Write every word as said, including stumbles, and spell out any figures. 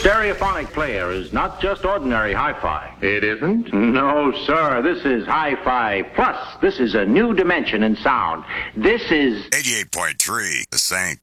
Stereophonic player is not just ordinary hi-fi. It isn't? No, sir. This is Hi-Fi Plus. This is a new dimension in sound. This is eighty-eight point three, The Saint.